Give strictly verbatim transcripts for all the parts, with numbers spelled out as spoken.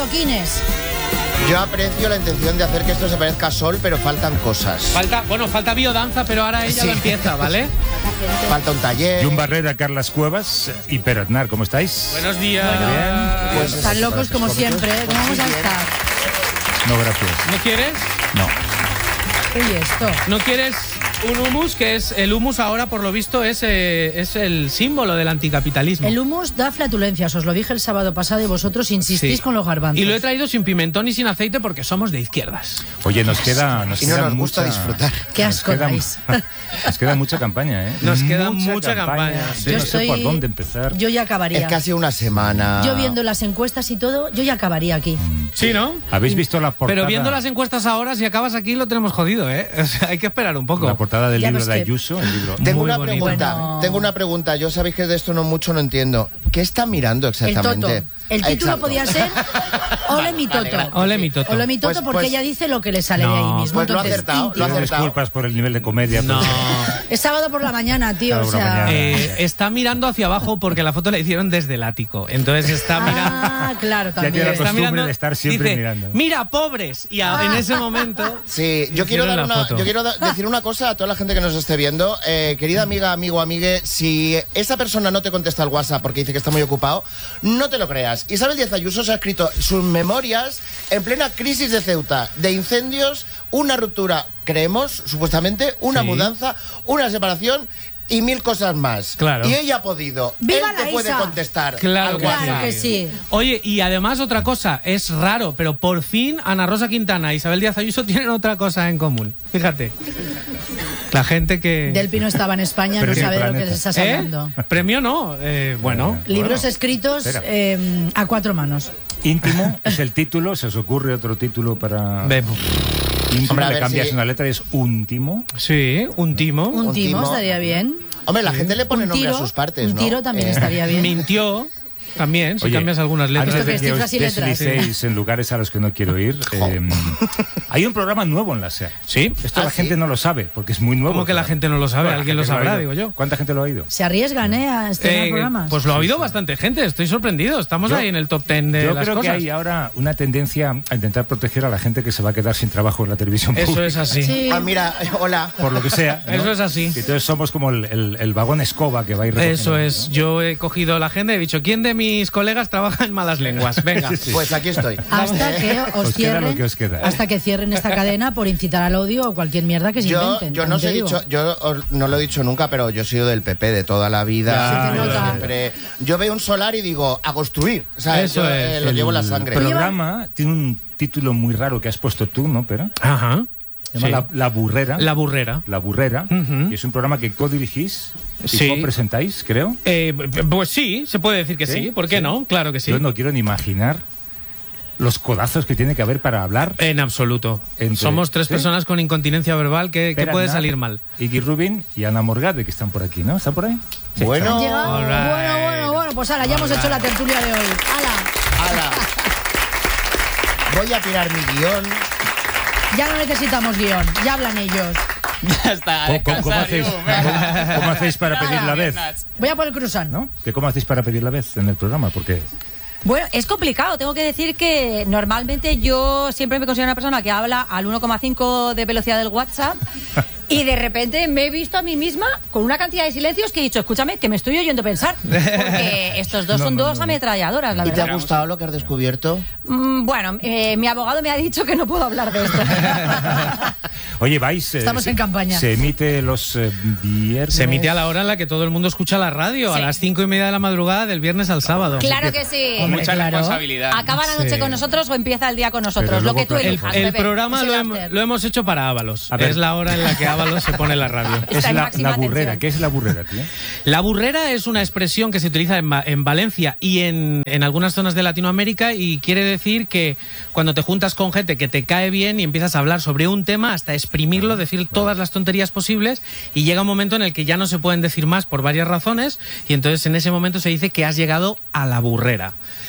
adoquines. Yo aprecio la intención de hacer que esto se parezca a Sol, pero faltan cosas. Falta, bueno, falta biodanza, pero ahora ella Sí. lo empieza, ¿vale? Falta un taller. Jun Barrera, Carlas Cuevas y Pere Aznar, ¿cómo estáis? Buenos días. Bien. Pues Están locos como siempre, ¿eh? ¿Cómo vamos a estar? No, gracias. ¿No quieres? No. Oye, esto. ¿No quieres un humus? Que es el humus ahora, por lo visto, es, eh, es el símbolo del anticapitalismo. El humus da flatulencias, os lo dije el sábado pasado y vosotros insistís Sí. con los garbanzos. Y lo he traído sin pimentón y sin aceite porque somos de izquierdas. Oye, nos queda... Nos Y no queda nos gusta mucha- disfrutar. Qué nos asco queda- dais. Nos queda mucha campaña, ¿eh? Nos queda mucha campaña. Sí, Yo no estoy- sé por dónde empezar. Yo ya acabaría. Es casi una semana. Yo viendo las encuestas y todo, yo ya acabaría aquí. Sí, ¿no? ¿Habéis visto la portada? Pero viendo las encuestas ahora, si acabas aquí, lo tenemos jodido, ¿eh? O sea, hay que esperar un poco. La portada del Ya libro ves de que- Ayuso, el libro... Tengo Muy una bonito. pregunta. Bueno. Tengo una pregunta. Yo sabéis que de esto no mucho no entiendo. ¿Qué está mirando El exactamente? toto. El título Exacto. podía ser Ole mi toto. Ole mi toto. Ole mi toto Pues- porque pues- ella dice lo que le sale de No, ahí mismo. pues lo ha Entonces, acertado, lo ha íntimo. Pido acertado. disculpas por el nivel de comedia. No. pero- Es sábado por la mañana, tío. Sábado O por la sea. mañana. Eh, está mirando hacia abajo porque la foto la hicieron desde el ático. Entonces está mirando. Ah, claro, tiene también. la Está costumbre mirando, de estar siempre dice, mirando. Mira, pobres. Y a- en ese momento. Sí, yo hicieron quiero, dar la una, foto. yo quiero da- decir una cosa a toda la gente que nos esté viendo. Eh, querida amiga, amigo, amigue, si esa persona no te contesta al WhatsApp porque dice que está muy ocupado, no te lo creas. Isabel Díaz Ayuso se ha escrito sus memorias en plena crisis de Ceuta, de incendios, una ruptura, creemos, supuestamente, una Sí. mudanza, una separación y mil cosas más. Claro. Y ella ha podido. ¡Viva Él te la puede Isa! contestar Claro al que WhatsApp. Claro que sí. Oye, y además otra cosa, es raro, pero por fin Ana Rosa Quintana e Isabel Díaz Ayuso tienen otra cosa en común. Fíjate. La gente que... Del Pino estaba en España, Pero no sí, sabe de lo que planeta. les estás ¿Eh? hablando. Premio no, eh, bueno. Libros Bueno, escritos espera. eh, a cuatro manos. Íntimo es el título, se os ocurre otro título para... Ve- Íntimo, Hombre, a le ver cambias si- una letra y es úntimo. Sí, un timo. Un, Un timo, timo. estaría bien. Hombre, la gente le pone Un nombre tiro, a sus partes, un ¿no? tiro también Eh, estaría bien. Mintió también, si Oye, cambias algunas letras. ¿Esto qué Antes es, de que cifras os y letras? deslicéis en lugares a los que no quiero ir, eh, hay un programa nuevo en la SER. Sí. Esto ¿Ah, la sí? gente no lo sabe, porque es muy nuevo. ¿Cómo que la claro. gente no lo sabe? Bueno, la Alguien lo gente ha sabrá, oído. digo yo. ¿Cuánta gente lo ha oído? Se arriesgan, ¿eh? A estrenar Eh, programas. pues lo ha oído bastante gente, estoy sorprendido. Estamos Yo- ahí en el top ten de Yo las creo cosas. que hay ahora una tendencia a intentar proteger a la gente que se va a quedar sin trabajo en la televisión Eso pública. es así. Sí. Ah, mira, hola. Por lo que sea. ¿no? Eso es así. Y entonces somos como el, el- el vagón escoba que va a ir recogiendo, Eso ¿no? es. Yo he cogido la agenda y he dicho, ¿quién de mis colegas trabaja en malas lenguas? Venga. Sí, sí. Pues aquí estoy. Hasta que os, Os queda lo cierren, que os queda. hasta que cierren esta cadena por incitar al odio o cualquier mierda que se Yo, inventen. yo no también os he te digo. dicho, yo os- no lo he dicho nunca, pero yo he sido del P P de toda la vida. Ya, Se te Yo nota. siempre- yo veo un solar y digo, a construir. ¿Sabes? Eso Yo, es. eh, lo llevo en la El sangre. programa tiene un título muy raro que has puesto tú, ¿no, Pera? Ajá. Se llama Sí. la, La Burrera. La burrera. La Burrera. Ujú. Y es un programa que codirigís y Sí. co-presentáis, creo. Eh, pues sí, se puede decir que sí. ¿Sí? ¿Por qué Sí. no? Claro que sí. Yo no quiero ni imaginar los codazos que tiene que haber para hablar. En absoluto. Entre- Somos tres ¿sí? personas con incontinencia verbal que, que Pera puede Aznar, salir mal. Iggy Rubin y Ana Morgade, que están por aquí, ¿no? ¿Están por ahí? Sí, Bueno. están. Han llegado. All right. Bueno, bueno, bueno. Pues ahora ya hemos All hecho la right. tertulia de hoy. ¡Hala! Ala. Voy a tirar mi guión. Ya no necesitamos guión. Ya hablan ellos. Hasta ¿Cómo, cómo- cómo descansar, hacéis, yo, venga. cómo hacéis para pedir la vez? Voy a por el cruzán. ¿No? ¿Que ¿Cómo hacéis para pedir la vez en el programa? Porque Bueno, es complicado. Tengo que decir que normalmente yo siempre me considero una persona que habla al uno coma cinco de velocidad del WhatsApp y de repente me he visto a mí misma con una cantidad de silencios que he dicho, escúchame, que me estoy oyendo pensar. Porque estos dos No, son no, dos no. ametralladoras, la ¿Y te verdad. ha gustado lo que has descubierto? Mm, bueno, eh, mi abogado me ha dicho que no puedo hablar de esto. Oye, vais. eh, Estamos se- en campaña. Se emite los eh, viernes. Se emite a la hora en la que todo el mundo escucha la radio, a Sí. las cinco y media de la madrugada del viernes al sábado. Claro que sí. Hombre, Mucha claro. responsabilidad. Acaba la noche Sí. con nosotros o empieza el día con nosotros. Pero Lo luego, que tú claro, El, elijas. el Pepe. programa Es el lo, hem- after. lo hemos hecho para Ábalos. A ver. Es la hora en la que Ábalos se pone la radio. Está Es en la, máxima la burrera. tensión. ¿Qué es la burrera, tío? La burrera es una expresión que se utiliza en, Va- en Valencia y en, en algunas zonas de Latinoamérica y quiere decir que cuando te juntas con gente que te cae bien y empiezas a hablar sobre un tema hasta exprimirlo, decir todas las tonterías posibles y llega un momento en el que ya no se pueden decir más por varias razones y entonces en ese momento se dice que has llegado a la burrera.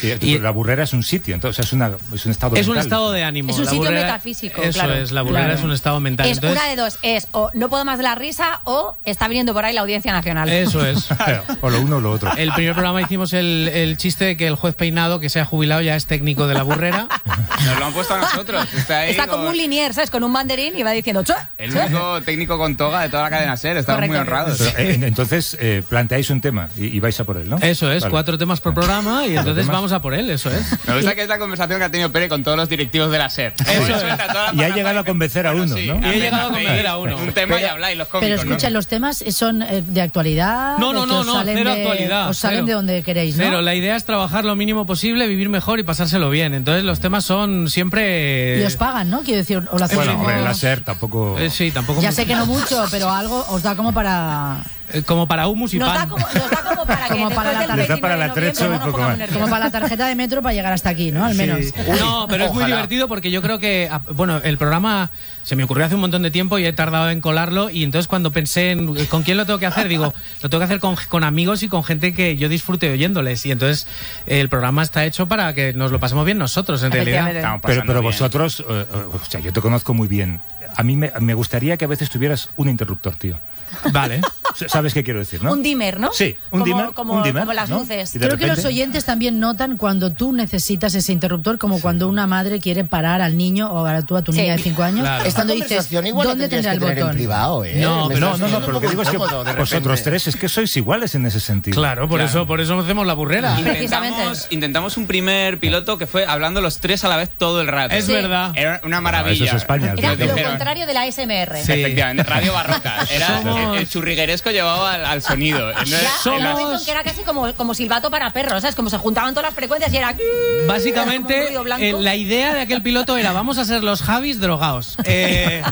Y, y la burrera es un sitio, entonces es, una, es un estado Es mental. un estado de ánimo. Es un La sitio burrera- metafísico, Eso claro. es, la burrera Claro. es un estado mental. Es Entonces, una de dos, es o no puedo más de la risa o está viniendo por ahí la Audiencia Nacional. Eso es. O lo uno o lo otro. El primer programa hicimos el, el chiste de que el juez peinado que se ha jubilado ya es técnico de la burrera. Nos lo han puesto a nosotros. Está, ahí Está como con- un linier, ¿sabes? Con un banderín y va diciendo "Chua, El chua". único técnico con toga de toda la cadena SER. Estamos muy Correcto. honrados. Pero, eh, entonces, eh, planteáis un tema y, y vais a por él, ¿no? Eso es, Vale. cuatro temas por programa y entonces temas. vamos a por él, eso es. Me gusta que es la conversación que ha tenido Pere con todos los directivos de la SER. Eso es. Y ha llegado a convencer a uno, Sí, ¿no? Y he hacéis- llegado a convencer a uno. Un tema y habláis los Pero cómicos, escucha, ¿no? los temas son eh, de actualidad. No, de no, que no, os no, salen cero de- actualidad. Os salen cero. de donde queréis, ¿no? Cero, la idea es trabajar lo mínimo posible, vivir mejor y pasárselo bien. Entonces los temas son siempre... Y os pagan, ¿no? Quiero decir, o lo hacéis Bueno, como- hombre, la SER tampoco... Eh, sí, tampoco... Ya mucho. sé que no mucho, pero algo os da como para Eh, Como para humus y Nos da pan. como, nos da como para que Como para después la- del Les da para el veintinueve de atrecho noviembre y no nos poco pongamos más. nerviosos. como para la tarjeta de metro para llegar hasta aquí, ¿no? Al menos. No, pero es muy Ojalá. divertido porque yo creo que, ah, bueno, el programa se me ocurrió hace un montón de tiempo y he tardado en colarlo y entonces cuando pensé en eh, con quién lo tengo que hacer, digo, lo tengo que hacer con, con amigos y con gente que yo disfrute oyéndoles y entonces eh, el programa está hecho para que nos lo pasemos bien nosotros, en realidad. Efectivamente. Estamos Pero, pasando pero bien. vosotros, eh, eh, o sea, yo te conozco muy bien. A mí me, me gustaría que a veces tuvieras un interruptor, tío. Vale. S- ¿Sabes qué quiero decir, no? Un dimmer, ¿no? Sí, un Como- dimmer. Como, un dimmer, como las ¿no? luces. Y de Creo que los repente- oyentes también notan cuando tú necesitas ese interruptor, como cuando una madre quiere parar al niño o a tú a tu Sí. niña de cinco años. Claro. Esta Cuando dices, conversación igual ¿dónde la tendrías tendrá el que tener en botón? privado, ¿eh? No, Me pero No, estás no, no, poniendo pero lo que un digo es poco que incómodo de vosotros repente. tres es que sois iguales en ese sentido. Claro, por Claro. eso por eso hacemos la burrera. Precisamente. Intentamos, intentamos un primer piloto que fue hablando los tres a la vez todo el rato. Es Sí. verdad. Era una No, maravilla. eso es España. Era Nos lo dijeron- contrario de la A S M R. Sí. Efectivamente, radio barroca. Era Somos- el churrigueresco llevaba al, al sonido. Entonces, Ya, Somos- el momento en que era casi como, como silbato para perros, ¿sabes? Como se juntaban todas las frecuencias y era... como un Básicamente, ruido blanco. eh, la idea de aquel piloto era vamos a ser los Javis drogados. Eh,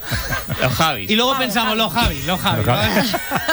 los Javis. y luego Javi, pensamos, Javi. los Javis, los Javis. Los Javis.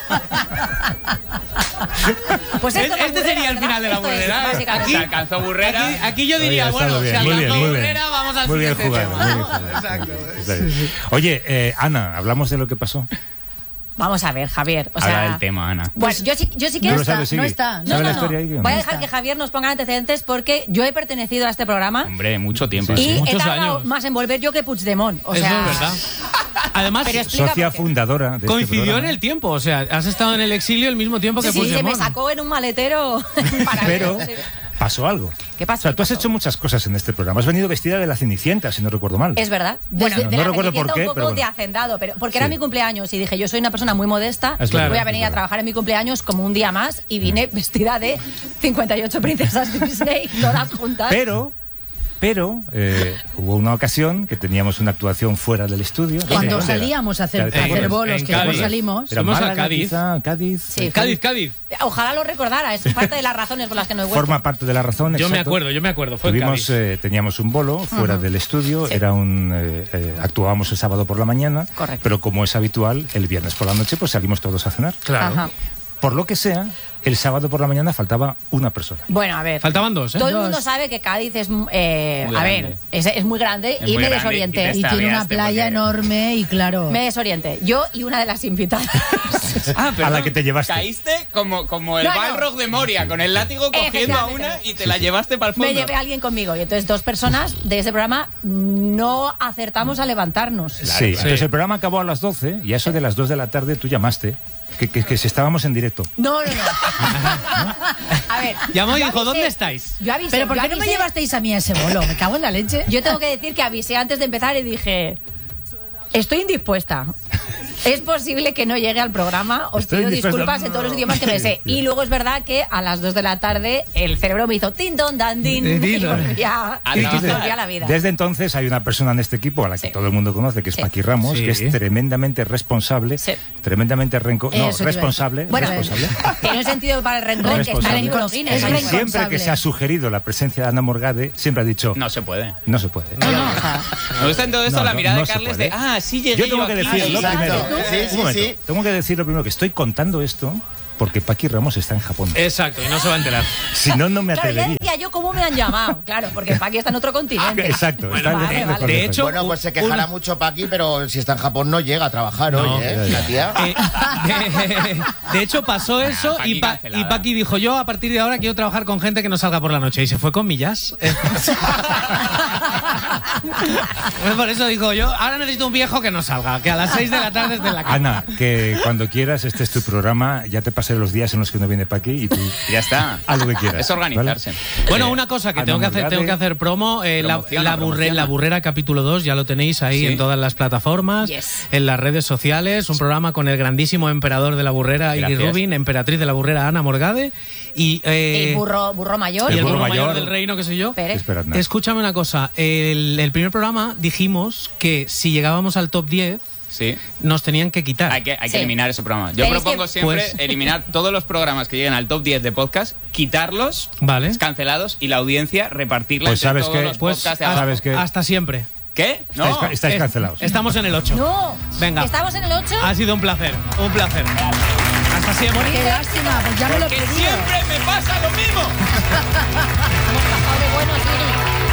Pues esto es la Este burrera, sería el ¿verdad? final de la Esto es, burrera. ¿eh? básicamente. Se alcanzó Burrera. Aquí, aquí yo Oye, diría, ha estado bueno, bien, si muy bien, alcanzó muy bien. burrera, vamos al Muy bien siguiente jugado, tema. muy bien jugado. Exacto. Está bien. Oye, eh, Ana, hablamos de lo que pasó. Vamos a ver, Javier. O Habla sea, del tema, Ana. Bueno, yo sí, yo sí que... No lo está, sabes, no Sigui. está. No, ¿Sabe no, la no. historia ahí? Voy a No dejar está. que Javier nos ponga antecedentes porque yo he pertenecido a este programa Hombre, mucho tiempo. Sí, y sí. he Muchos tardado años. más en volver yo que Puigdemont. O Eso sea, es verdad. Además, Pero explica Socia por qué. fundadora de este coincidió en programa. el tiempo. O sea, has estado en el exilio al mismo tiempo que Sí, sí, se me Puigdemont. sacó en un maletero para Pero sí. pasó algo. ¿Qué pasó? O sea, tú has ¿Qué pasó? hecho muchas cosas en este programa. Has venido vestida de la Cenicienta, si no recuerdo mal. Es verdad. Bueno, No de la recuerdo Cenicienta por qué, un poco pero bueno. de hacendado, pero porque Sí. era mi cumpleaños y dije, yo soy una persona muy modesta, Es claro, voy a es venir a verdad. trabajar en mi cumpleaños como un día más y vine vestida de cincuenta y ocho princesas Disney, todas juntas. Pero, pero eh, hubo una ocasión que teníamos una actuación fuera del estudio. Cuando ¿Dónde era? salíamos a hacer, ¿Te a hacer acuerdas? bolos, En que después Cádiz. salimos. Era Fuimos a Málaga, Cádiz. quizá, Cádiz. Sí. Cádiz, Cádiz. Ojalá lo recordara, es parte de las razones por las que no he vuelto. Forma parte de la razón. Yo me exacto. acuerdo, yo me acuerdo. Fue en Tuvimos, Cádiz. eh, teníamos un bolo fuera del estudio, era un eh, eh, actuábamos el sábado por la mañana, Correcto. pero como es habitual, el viernes por la noche pues salimos todos a cenar. Claro. Ajá. Por lo que sea, el sábado por la mañana faltaba una persona. Bueno, a ver. Faltaban dos, ¿eh? Todo el Dos. mundo sabe que Cádiz es, eh, Muy a grande. ver, es, es muy grande Es y muy me grande desorienté. y Y tiene una Extraviaste playa porque- enorme y claro. Me desorienté. Yo y una de las invitadas. Ah, A la que te llevaste. Caíste como, como el No, no. Balrog de Moria, con el látigo cogiendo a una y te la llevaste para el fondo. Me llevé a alguien conmigo y entonces dos personas de ese programa no acertamos a levantarnos. sí, entonces el programa acabó a las doce y a eso de las dos de la tarde tú llamaste, que, que, que si estábamos en directo. No, no, no. A ver. Llamó y yo dijo, avisé- ¿dónde estáis? Yo avisé, Pero ¿por yo qué no me avisé- llevasteis a mí a ese bolo? Me cago en la leche. Yo tengo que decir que avisé antes de empezar y dije, estoy indispuesta. Es posible que no llegue al programa, os Estoy pido indispuesta. disculpas en todos los idiomas que me sé. Y luego es verdad que a las dos de la tarde el cerebro me hizo tin ton dan din Tin, tin, y don. volví a, A y trabajar. volví a la vida. Desde entonces hay una persona en este equipo a la que Sí. todo el mundo conoce, que es Sí. Paqui Ramos, Sí. que es tremendamente responsable, Sí. tremendamente renco... No, Eso te iba a decir. responsable, Bueno, responsable. tiene un sentido para el rencor que está Responsable. en los Guinness. Es ¿vale? responsable. Siempre que se ha sugerido la presencia de Ana Morgade, siempre ha dicho, no, No se puede. se puede. No, no, o sea, Me gusta en todo esto No, la no, mirada no de se Carles puede. de, ah, sí llegué Yo yo, tengo que aquí. decirlo Exacto. primero. Sí, Un sí, momento. sí. Tengo que decirlo primero que estoy contando esto porque Paqui Ramos está en Japón. Exacto, y no se va a enterar. Si no, no me Claro, ya atrevería. decía yo cómo me han llamado. Claro, porque Paqui está en otro continente. Exacto. Bueno, está vale, en- vale. De hecho, Bueno, pues se quejará un- mucho Paqui, pero si está en Japón no llega a trabajar No, hoy, ¿eh? ya, ya. La tía. Eh, de, de hecho, pasó eso Paqui y, pa- cancelada. y Paqui dijo: yo a partir de ahora quiero trabajar con gente que no salga por la noche. Y se fue con millas. Por eso dijo yo: ahora necesito un viejo que no salga, que a las seis de la tarde esté en la cama. Ana, que cuando quieras, este es tu programa, ya te pasé los días en los que no viene Paqui y tú Ya está. haz lo que quieras. Es organizarse. Bueno, Eh, una cosa que Ana tengo que hacer, Morgade. tengo que hacer promo, eh, la, Promociona, la, burre- promociona. la Burrera capítulo dos, ya lo tenéis ahí Sí. en todas las plataformas, Yes. en las redes sociales, un programa con el grandísimo emperador de la Burrera, Iggy Gracias. Rubin, emperatriz de la Burrera, Ana Morgade, y, eh, El burro, burro mayor. y el burro burro mayor mayor. del reino, que soy yo. Pérez. Esperad nada. Escúchame una cosa, el, el primer programa dijimos que si llegábamos al top diez Sí. nos tenían que quitar. Hay que, hay que Sí. eliminar ese programa. Yo Tenéis propongo que- siempre Pues- eliminar todos los programas que lleguen al top diez de podcast, quitarlos, Vale. cancelados, y la audiencia repartirla Pues entre sabes todos que- los Pues podcasts de hasta, abajo. ¿sabes qué? hasta siempre. ¿Qué? No. Estáis, estáis Eh, cancelados. Estamos en el ocho. No. Venga. ¿Estamos en el ocho? Ha sido un placer, un placer. Hasta siempre. Qué lástima, pues ya me lo he Que pedido. siempre me pasa lo mismo. Hemos pasado de buenos, Iggy.